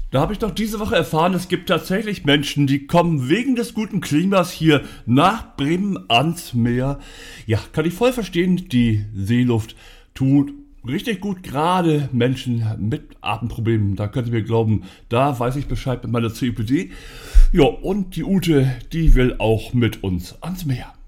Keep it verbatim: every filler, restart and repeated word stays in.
Da habe ich doch diese Woche erfahren, es gibt tatsächlich Menschen, die kommen wegen des guten Klimas hier nach Bremen ans Meer. Ja, kann ich voll verstehen, die Seeluft tut richtig gut, gerade Menschen mit Atemproblemen. Da könnt ihr mir glauben, da weiß ich Bescheid mit meiner C O P D. Ja, und die Ute, die will auch mit uns ans Meer.